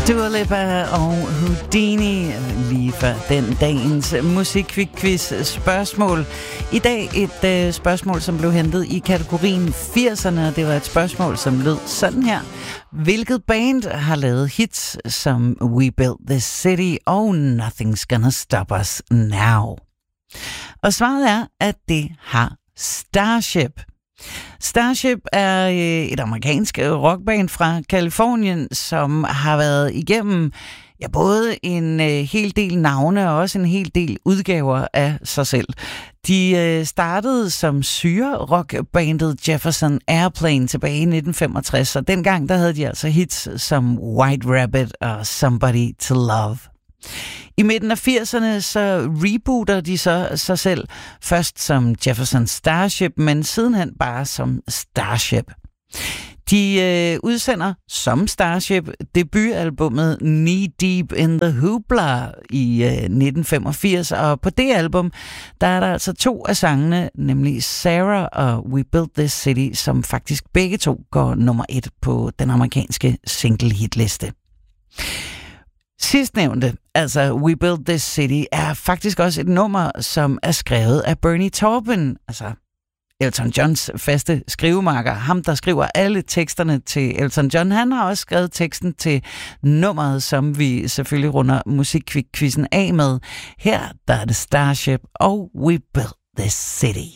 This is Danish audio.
Dua Lipa og Houdini lige for den dagens musikquiz spørgsmål. I dag et spørgsmål, som blev hentet i kategorien 80'erne, og det var et spørgsmål, som lød sådan her. Hvilket band har lavet hits som We Built This City og Nothing's Gonna Stop Us Now? Og svaret er, at det har Starship. Starship er et amerikansk rockband fra Californien, som har været igennem både en hel del navne og også en hel del udgaver af sig selv. De startede som syre-rockbandet Jefferson Airplane tilbage i 1965, og dengang der havde de altså hits som White Rabbit og Somebody to Love. I midten af 80'erne så rebooter de så sig selv, først som Jefferson Starship, men sidenhen bare som Starship. De udsender som Starship debutalbummet Knee Deep in the Hoopla i 1985, og på det album, der er der altså 2 af sangene, nemlig Sarah og We Built This City, som faktisk begge 2 går nummer 1 på den amerikanske single-hitliste. Sidstnævnte, altså We Built This City, er faktisk også et nummer, som er skrevet af Bernie Taupin, altså Elton Johns faste skrivemarker. Ham, der skriver alle teksterne til Elton John, han har også skrevet teksten til nummeret, som vi selvfølgelig runder musikquizzen af med. Her der er det Starship og We Built This City.